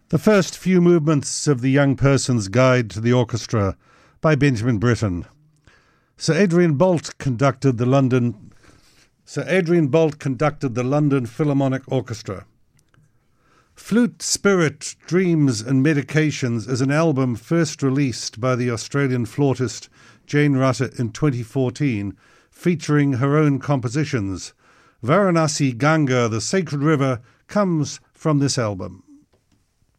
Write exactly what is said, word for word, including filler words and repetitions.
The First Few Movements of the Young Person's Guide to the Orchestra by Benjamin Britten. Sir Adrian Boult conducted the London Sir Adrian Boult conducted the London Philharmonic Orchestra. Flute, Spirit, Dreams and Medications is an album first released by the Australian flautist Jane Rutter in twenty fourteen, featuring her own compositions. Varanasi Ganga, the Sacred River, comes from this album.